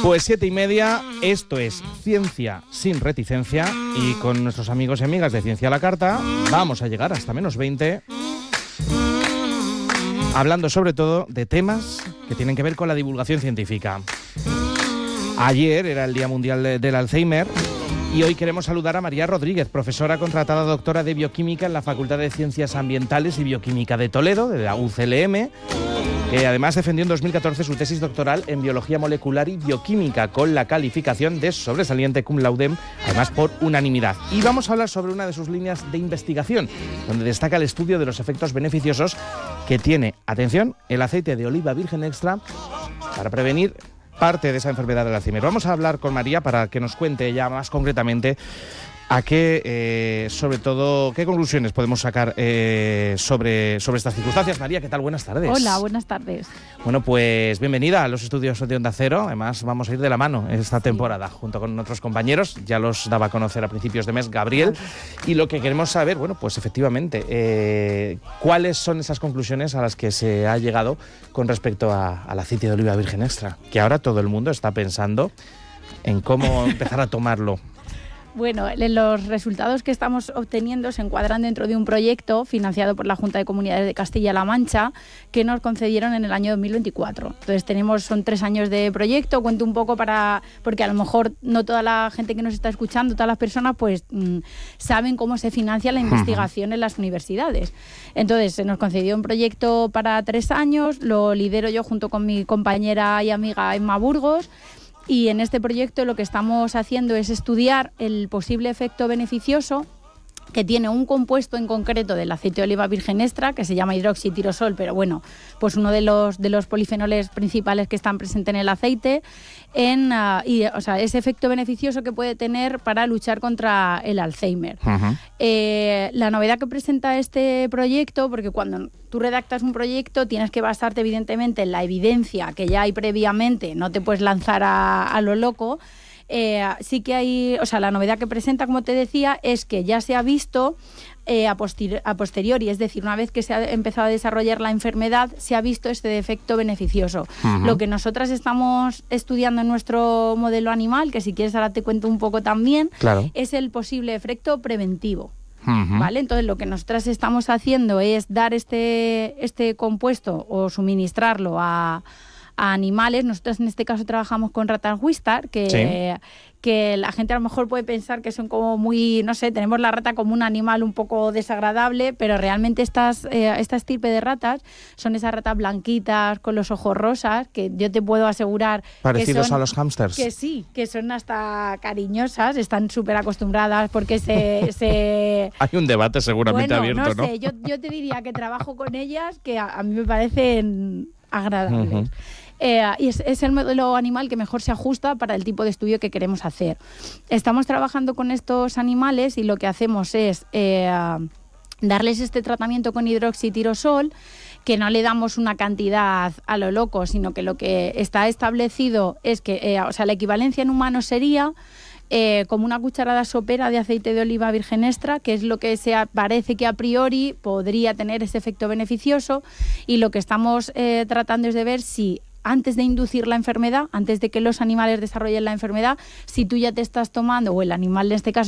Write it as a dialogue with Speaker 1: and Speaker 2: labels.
Speaker 1: Pues 7:30, esto es Ciencia sin reticencia y con nuestros amigos y amigas de Ciencia a la Carta vamos a llegar hasta -20 hablando sobre todo de temas que tienen que ver con la divulgación científica. Ayer era el Día Mundial del Alzheimer y hoy queremos saludar a María Rodríguez, profesora contratada doctora de Bioquímica en la Facultad de Ciencias Ambientales y Bioquímica de Toledo, de la UCLM, que además defendió en 2014 su tesis doctoral en Biología Molecular y Bioquímica con la calificación de sobresaliente cum laude, además por unanimidad. Y vamos a hablar sobre una de sus líneas de investigación, donde destaca el estudio de los efectos beneficiosos que tiene, atención, el aceite de oliva virgen extra para prevenir parte de esa enfermedad del Alzheimer. Vamos a hablar con María para que nos cuente ya más concretamente a qué, sobre todo, qué conclusiones podemos sacar sobre estas circunstancias. María, ¿qué tal? Buenas tardes.
Speaker 2: Hola, buenas tardes.
Speaker 1: Bueno, pues bienvenida a los estudios de Onda Cero. Además, vamos a ir de la mano esta temporada, junto con otros compañeros. Ya los daba a conocer a principios de mes Gabriel. Y lo que queremos saber, bueno, pues efectivamente, ¿cuáles son esas conclusiones a las que se ha llegado con respecto al aceite de oliva virgen extra? Que ahora todo el mundo está pensando en cómo empezar a tomarlo.
Speaker 2: Bueno, los resultados que estamos obteniendo se encuadran dentro de un proyecto financiado por la Junta de Comunidades de Castilla-La Mancha que nos concedieron en el año 2024. Entonces son 3 años de proyecto. Cuento un poco porque a lo mejor no toda la gente que nos está escuchando, todas las personas, pues saben cómo se financia la investigación en las universidades. Entonces se nos concedió un proyecto para 3 años, lo lidero yo junto con mi compañera y amiga Emma Burgos. Y en este proyecto lo que estamos haciendo es estudiar el posible efecto beneficioso que tiene un compuesto en concreto del aceite de oliva virgen extra, que se llama hidroxitirosol, pero bueno, pues uno de los polifenoles principales que están presentes en el aceite, ese efecto beneficioso que puede tener para luchar contra el Alzheimer. La novedad que presenta este proyecto, porque cuando tú redactas un proyecto tienes que basarte evidentemente en la evidencia que ya hay previamente, no te puedes lanzar a lo loco. Sí que hay, la novedad que presenta, como te decía, es que ya se ha visto a posteriori, es decir, una vez que se ha empezado a desarrollar la enfermedad, se ha visto este efecto beneficioso. Lo que nosotras estamos estudiando en nuestro modelo animal, que si quieres ahora te cuento un poco también, claro, es el posible efecto preventivo. ¿Vale? Entonces lo que nosotras estamos haciendo es dar este compuesto o suministrarlo a animales. Nosotros en este caso trabajamos con ratas Wistar, que la gente a lo mejor puede pensar que son como muy, no sé, tenemos la rata como un animal un poco desagradable, pero realmente esta estirpe de ratas son esas ratas blanquitas con los ojos rosas, que yo te puedo asegurar
Speaker 1: parecidos
Speaker 2: que son,
Speaker 1: a los hámsters.
Speaker 2: Que sí, que son hasta cariñosas, están súper acostumbradas porque
Speaker 1: Hay un debate seguramente abierto, ¿no?
Speaker 2: No sé, yo te diría que trabajo con ellas que a mí me parecen agradables. Y es el modelo animal que mejor se ajusta para el tipo de estudio que queremos hacer. Estamos trabajando con estos animales y lo que hacemos es darles este tratamiento con hidroxitirosol, que no le damos una cantidad a lo loco, sino que lo que está establecido es que la equivalencia en humanos sería como una cucharada sopera de aceite de oliva virgen extra, que es lo que parece que a priori podría tener ese efecto beneficioso, y lo que estamos tratando es de ver si antes de inducir la enfermedad, antes de que los animales desarrollen la enfermedad, si tú ya te estás tomando, o el animal en este caso